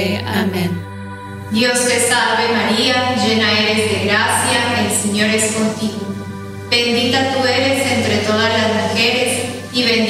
Amén. Dios te salve María, llena eres de gracia, el Señor es contigo. Bendita tú eres entre todas las mujeres y bendito